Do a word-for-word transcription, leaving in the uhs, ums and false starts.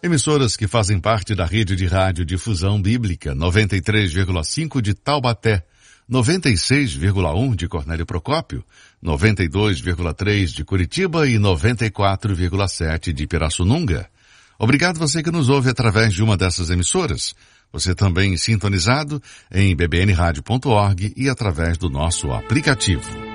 Emissoras que fazem parte da rede de rádio Difusão Bíblica, noventa e três vírgula cinco de Taubaté, noventa e seis vírgula um de Cornélio Procópio, noventa e dois vírgula três de Curitiba e noventa e quatro vírgula sete de Pirassununga. Obrigado você que nos ouve através de uma dessas emissoras. Você também sintonizado em b b n rádio ponto org e através do nosso aplicativo.